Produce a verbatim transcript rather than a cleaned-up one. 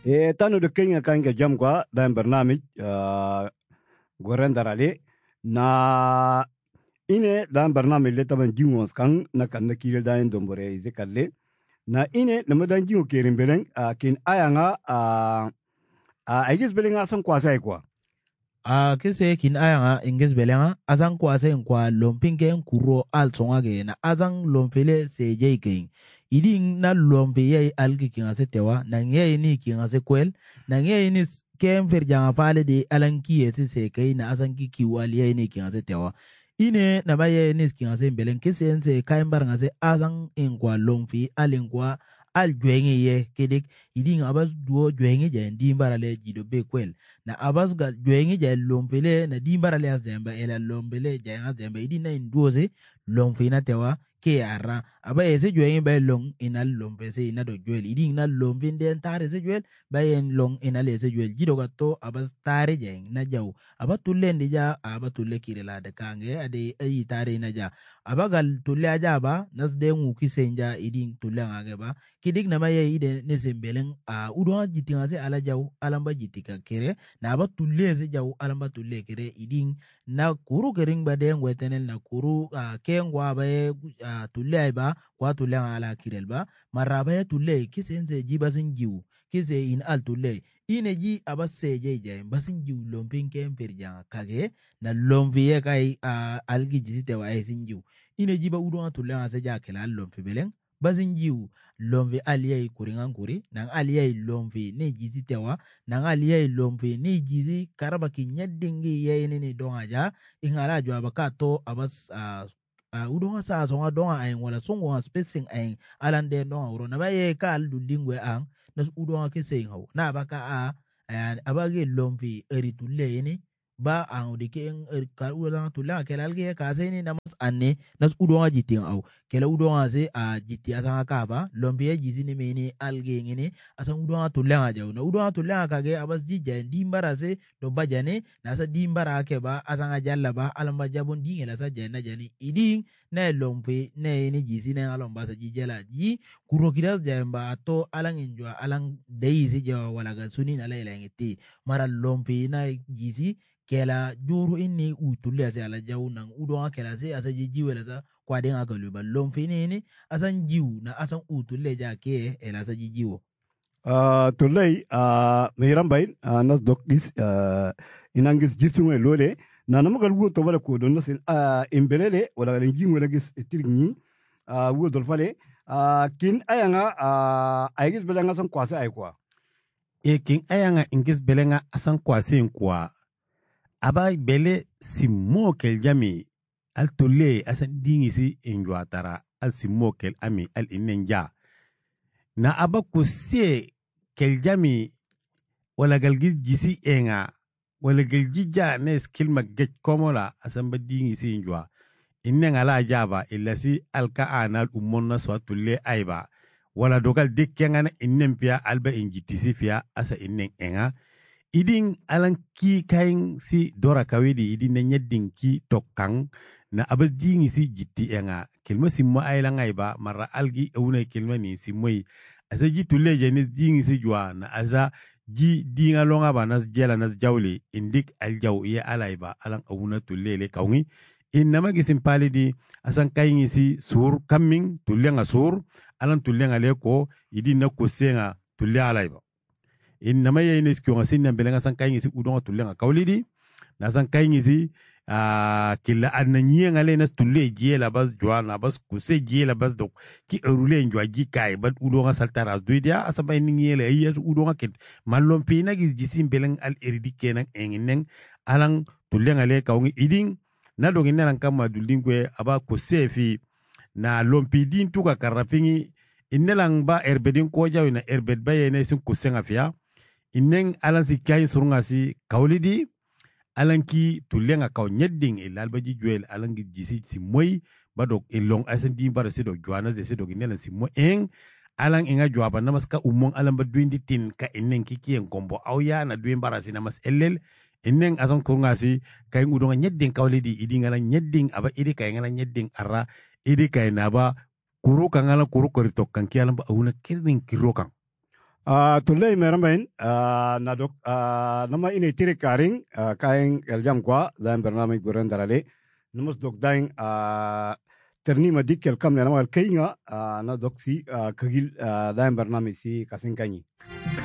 e tanu de kenya kanga jam kwa dan barnamij uh, goren darale na ine dan barnamij le taban jingos kan na kan na kire dan dombore ize kalle na ine na madan jingo kerin beleng uh, kin ayanga a uh, aigis belenga san kwasa kwa a kese kin ayanga inges belenga azang kwase kwa lompinge kuro al tsongage na azang lomfele se jeiking iding na lomfe ye algi kinga se tewa na nge ni kinga se kwel na nge ni kem fer janga pale de alanki ese se kai na azang ki kiwali ye ni kinga se tewa ine na baye ni kinga se belen kese ense kaimbar nga se azang ingwa lomfi alingwa al jwenge ye kedik iding abas duo jwenge je ndimbara le jido be kwel na abas ga jwenge je lomfele na dimbara le as demba ela lombele je as demba iding na induoze lomfi na tewa ke ara aba ese jwenge ba long inal lompe se ina do jwel iding na lomfi den tare se jwel ba en long inal ese jwel jido ga to abas tare je na jaw aba tulle ndija aba tulle kirela de kange ade ayi tare na ja aba gal tulle aja ba nas de ngu kisenja iding tulle ngage ba kidik na maye ide ne sembelen a udwa jitinga se ala jaw alamba jitika kere na aba tulle se jaw alamba tulle kere iding na kuru kering ba de ngwetenel na kuru uh, kengwa ba uh, tulle ba kwa tulle ala kirel ba maraba tulle kisense jibasin jiw kise in al tulle ine ji aba seje je basin jiw lompin kem perja kage na lomviye kai uh, algi jisite wa esin jiw ine ji ba udwa tulle ase ja kela lomfi beleng basin jiw lomvi aliyai kuringan kuri nang aliyai lomvi ne jizi tewa nang aliyai lomvi ne jizi karaba ki nyadingi ye ne donga ja ingala jo abaka to abas uh, uh, udonga sa songa donga ay wala songo spacing ay alande donga uro na baye ka aldulingwe ang nas udonga ke saying haw na abaka a uh, abage lomvi eritulle ne ba ang dike en er, ka udonga tulla kelalge ka sayni namas anne nas udonga jiting aw kela udonga se a jiti asanga kaba lombiye jizi ne meni alge ngene asang udonga tulenga jaw na udonga tulenga kage abas jija dimbara se do bajane na sa dimbara ke ba asanga jalla ba alamba jabon dingela sa jana jani iding na lompe ne ni jizi ne alamba sa jijela ji kurokira jamba to alang injwa alang deizi jaw wala ga suni na lela ngeti mara lompe na jizi kela juru inni utulle se ala jaw nang udonga kela se asa jiji wala sa kwa den aka luba lomfi ne ne asan jiwu na asan utulle ja ke ela sa jijiwo uh, tullai uh, meiran bain uh, nas dokis uh, inangis jisunwe lole na namagal wo to wala ko don nasin uh, imbelele wala len jing wala gis tirni uh, wo dol fale uh, kin ayanga uh, aygis belanga san kwase ay kwa e kin ayanga ingis belenga asan kwase kwa aba bele simmo kel jami al tolle asan dingisi injwa tara al simmo kel ami al inenja na aba ko se kel jami wala galgi jisi enga wala galgi ja ne skill magget komola asan ba dingisi injwa innenga la jaba illa si al ka anal umonna so tolle aiba wala dogal dekkenga na innempia alba injitisi fia asa innen enga idin alan ki kain si dora kawidi idin na nyeddin ki tokkang na abal dingi si jitti enga kelma simmo ayla ngai ba mara algi euna kelma ni simoi asa jitu leje ni dingi si jwa na aza ji dinga longa ba nas jela nas jawli indik aljaw ya alai ba alan euna tulele kawngi innama gisim palidi asan kaingi si sur coming tulenga sur alan tulenga leko idin na kusenga tulle alai ba innama yeyne ski on sinna belenga san kaingi si udonga tulenga kawlidi na san kaingi si Uh, kila adna nyienga le nas tulle jiela bas joana bas kuse jiela bas dok ki erule njwa ji kai bat udonga saltara duidia asaba ni ngiele ayes udonga ket malom pina gi jisim beleng al eridi kenan enginen alang tullenga le kawngi iding na dogi nan kama duldingwe aba kuse fi na lompidin tuka karrafingi innelang ba erbedin ko jawi na erbed bayene sun kusenga fiya innen alan si kay surunga si kawlidi alanki tulenga kaw nyedding e lalbaji juel alangi jisi si moy badok e long asen di bar se do joana se do ginela si mo eng alang inga joaba namaska umong alamba duindi tin ka enen kiki en kombo awya na duin bar se namas ellel enen ason kurunga si kay ngudonga nyedding kawlidi idi ngala nyedding aba idi kay ngala nyedding ara idi kay naba kuru kangala kuru koritok kan kialamba awuna kirin kirokan Ah, tulay meramain ah, nadok ah, nama ini tiri karing ah, kaing eljam kwa dalam bernamij Guren Darale namus dok daing ah, terni madik kel kam nama kainga ah, na dok si ah, kagil ah, dalam bernamij si kasing kanyi.